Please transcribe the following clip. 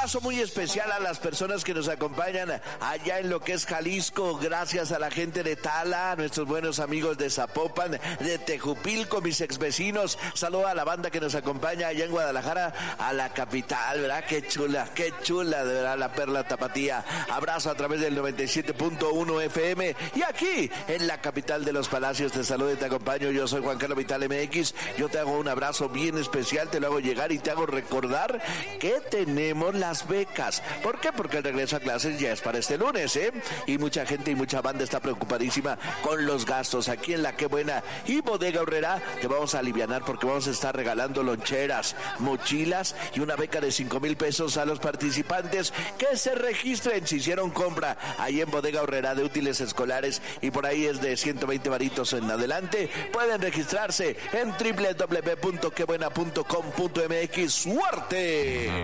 abrazo muy especial a las personas que nos acompañan allá en lo que es Jalisco, gracias a la gente de Tala, a nuestros buenos amigos de Zapopan, de Tejupilco, mis exvecinos. Saludo a la banda que nos acompaña allá en Guadalajara, a la capital, ¿verdad? Qué chula, de verdad, la perla tapatía. Abrazo a través del 97.1 FM y aquí en la capital de los Palacios te saludo y te acompaño. Yo soy Juan Carlos Vital MX. Yo te hago un abrazo bien especial, te lo hago llegar y te hago recordar que tenemos las becas. ¿Por qué? Porque el regreso a clases ya es para este lunes, ¿eh? Y mucha gente y mucha banda está preocupadísima con los gastos. Aquí en La Qué Buena y Bodega Aurrera te vamos a alivianar porque vamos a estar regalando loncheras, mochilas y una beca de 5,000 pesos a los participantes que se registren si hicieron compra ahí en Bodega Aurrera de útiles escolares y por ahí es de 120 varitos en adelante. Pueden registrarse en www.quebuena.com.mx. ¡Suerte!